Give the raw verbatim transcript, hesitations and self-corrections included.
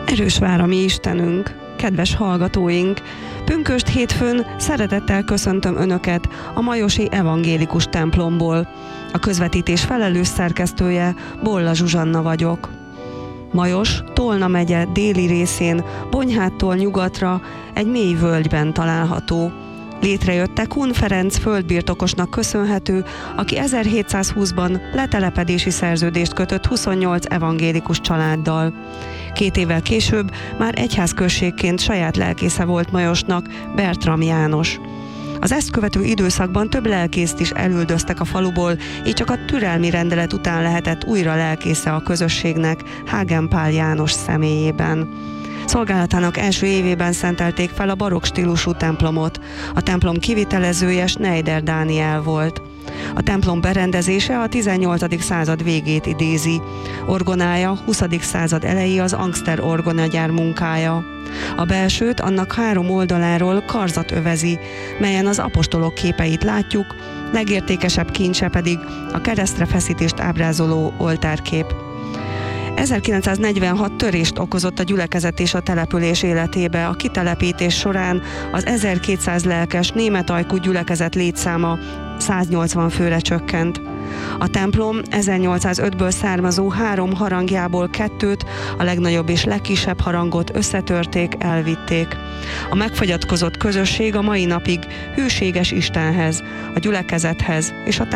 Erős vár a mi Istenünk, kedves hallgatóink! Pünkösd hétfőn szeretettel köszöntöm Önöket a majosi evangélikus templomból. A közvetítés felelős szerkesztője Bolla Zsuzsanna vagyok. Majos, Tolna megye déli részén, Bonyhádtól nyugatra egy mély völgyben található. Létrejötte Kun Ferenc földbirtokosnak köszönhető, aki ezerhétszázhúszban letelepedési szerződést kötött huszonnyolc evangélikus családdal. Két évvel később már egyházközségként saját lelkésze volt Majosnak, Bertram János. Az ezt követő időszakban több lelkészt is elüldöztek a faluból, így csak a türelmi rendelet után lehetett újra lelkésze a közösségnek, Hágen Pál János személyében. Szolgálatának első évében szentelték fel a barokk stílusú templomot. A templom kivitelezője Schneider Dániel volt. A templom berendezése a tizennyolcadik század végét idézi. Orgonája huszadik század elejé az Angster orgonagyár munkája. A belsőt annak három oldaláról karzat övezi, melyen az apostolok képeit látjuk, legértékesebb kincse pedig a keresztre feszítést ábrázoló oltárkép. ezerkilencszáznegyvenhat törést okozott a gyülekezet és a település életébe. A kitelepítés során az ezerkétszáz lelkes német ajkú gyülekezet létszáma száznyolcvan főre csökkent. A templom ezernyolcszázötből származó három harangjából kettőt, a legnagyobb és legkisebb harangot összetörték, elvitték. A megfogyatkozott közösség a mai napig hűséges Istenhez, a gyülekezethez és a